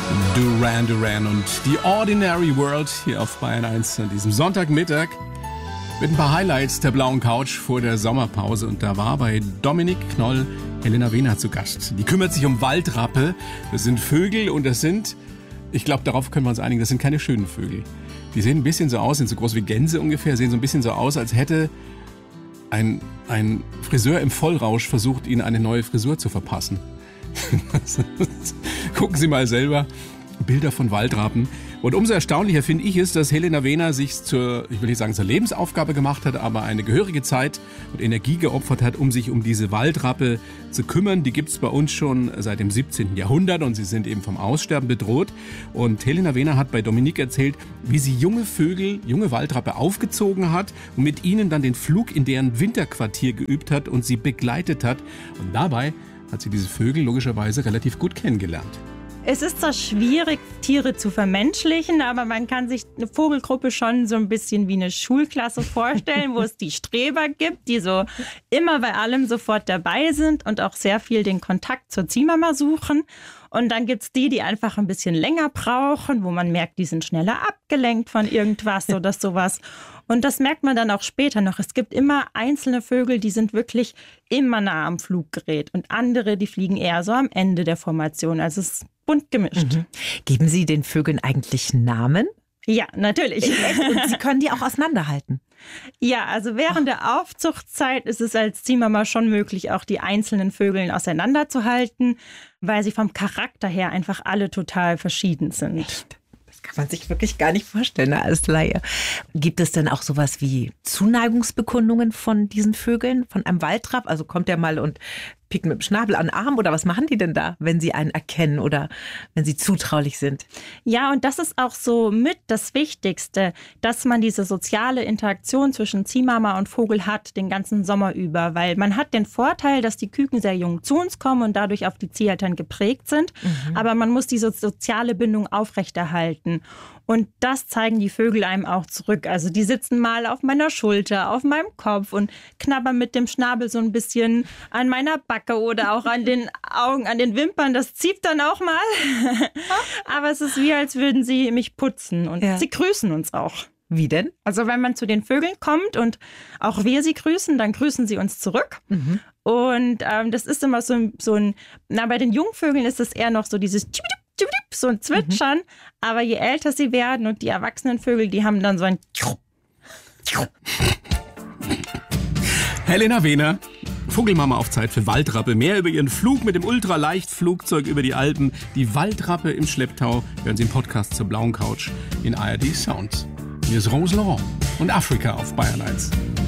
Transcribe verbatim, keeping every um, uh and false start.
Duran Duran und The Ordinary World hier auf Bayern eins an diesem Sonntagmittag mit ein paar Highlights der blauen Couch vor der Sommerpause. Und da war bei Dominik Knoll Helena Wehner zu Gast. Die kümmert sich um Waldrappe. Das sind Vögel und das sind, ich glaube, darauf können wir uns einigen, das sind keine schönen Vögel. Die sehen ein bisschen so aus, sind so groß wie Gänse ungefähr, sehen so ein bisschen so aus, als hätte ein, ein Friseur im Vollrausch versucht, ihnen eine neue Frisur zu verpassen. Gucken Sie mal selber, Bilder von Waldrappen. Und umso erstaunlicher finde ich es, dass Helena Wehner sich zur, ich will nicht sagen zur Lebensaufgabe gemacht hat, aber eine gehörige Zeit und Energie geopfert hat, um sich um diese Waldrappe zu kümmern. Die gibt es bei uns schon seit dem siebzehnten Jahrhundert und sie sind eben vom Aussterben bedroht. Und Helena Wehner hat bei Dominik erzählt, wie sie junge Vögel, junge Waldrappe aufgezogen hat und mit ihnen dann den Flug in deren Winterquartier geübt hat und sie begleitet hat. Und dabei hat sie diese Vögel logischerweise relativ gut kennengelernt. Es ist zwar schwierig, Tiere zu vermenschlichen, aber man kann sich eine Vogelgruppe schon so ein bisschen wie eine Schulklasse vorstellen, wo es die Streber gibt, die so immer bei allem sofort dabei sind und auch sehr viel den Kontakt zur Ziehmama suchen. Und dann gibt's die, die einfach ein bisschen länger brauchen, wo man merkt, die sind schneller abgelenkt von irgendwas oder sowas. Und das merkt man dann auch später noch. Es gibt immer einzelne Vögel, die sind wirklich immer nah am Fluggerät. Und andere, die fliegen eher so am Ende der Formation. Also es ist bunt gemischt. Mhm. Geben Sie den Vögeln eigentlich Namen? Ja, natürlich. Und Sie können die auch auseinanderhalten? Ja, also während der Aufzuchtzeit ist es als Ziehmama schon möglich, auch die einzelnen Vögel auseinanderzuhalten, weil sie vom Charakter her einfach alle total verschieden sind. Echt? Das kann man sich wirklich gar nicht vorstellen, ne, als Laie. Gibt es denn auch sowas wie Zuneigungsbekundungen von diesen Vögeln, von einem Waldrapp? Also kommt der mal und pickt mit dem Schnabel an den Arm oder was machen die denn da, wenn sie einen erkennen oder wenn sie zutraulich sind? Ja, und das ist auch so mit das Wichtigste, dass man diese soziale Interaktion zwischen Ziehmama und Vogel hat den ganzen Sommer über, weil man hat den Vorteil, dass die Küken sehr jung zu uns kommen und dadurch auf die Zieheltern geprägt sind, mhm. aber man muss diese soziale Bindung aufrechterhalten. Und das zeigen die Vögel einem auch zurück. Also die sitzen mal auf meiner Schulter, auf meinem Kopf und knabbern mit dem Schnabel so ein bisschen an meiner Backe oder auch an den Augen, an den Wimpern. Das zieht dann auch mal. Aber es ist wie, als würden sie mich putzen. Und ja. Sie grüßen uns auch. Wie denn? Also wenn man zu den Vögeln kommt und auch wir sie grüßen, dann grüßen sie uns zurück. Mhm. Und ähm, das ist immer so, so ein, na bei den Jungvögeln ist es eher noch so dieses so ein Zwitschern, mhm. aber je älter sie werden und die erwachsenen Vögel, die haben dann so ein Helena Wehner, Vogelmama auf Zeit für Waldrappe. Mehr über ihren Flug mit dem Ultraleichtflugzeug über die Alpen. Die Waldrappe im Schlepptau hören Sie im Podcast zur blauen Couch in A R D Sound. Hier ist Rose Laurent und Afrika auf Bayern eins.